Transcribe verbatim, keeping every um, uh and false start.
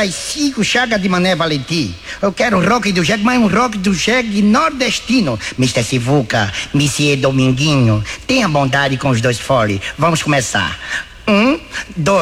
das cinco chagas de Mané Valentim. Eu quero um rock do jegue, mas um rock do jegue nordestino. mister Sivuca, Monsieur Dominguinho, tenha bondade com os dois foles. Vamos começar. Um, dois.